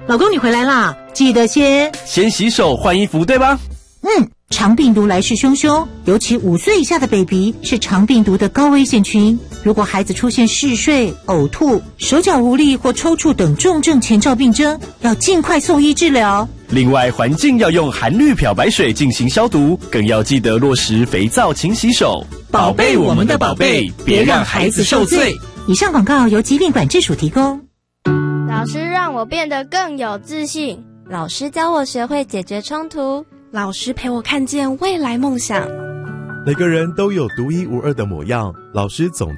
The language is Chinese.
老公你回来啦，记得先洗手换衣服，对吧？ 肠病毒来势汹汹，尤其5岁以下的 baby 是肠病毒的高危险群。如果孩子出现嗜睡、呕吐、手脚无力或抽搐等重症前兆病征，要尽快送医治疗。 另外，环境要用含氯漂白水进行消毒，更要记得落实肥皂勤洗手， 宝贝我们的宝贝，别让孩子受罪。以上广告由疾病管制署提供。 老师让我变得更有自信， 老师教我学会解决冲突， 老师陪我看见未来梦想。 每个人都有独一无二的模样，老师总